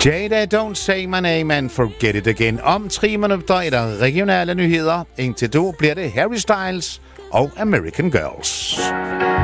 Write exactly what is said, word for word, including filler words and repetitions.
Jada, Don't Say My Name and Forget It Again. Om tre minutter er der regionale nyheder. Indtil då bliver det Harry Styles og American Girls.